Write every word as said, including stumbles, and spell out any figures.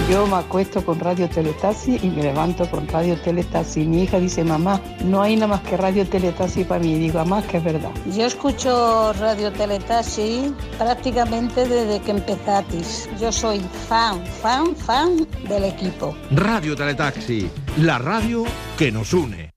Yo me acuesto con Radio Teletasi y me levanto con Radio Teletasi. Mi hija dice, mamá, no hay nada más que Radio Teletasi para mí. Y digo, mamá, que es verdad. Yo escucho Radio Teletasi prácticamente desde que empezatis. Yo soy fan, fan, fan del equipo. Radio Teletaxi, la radio que nos une.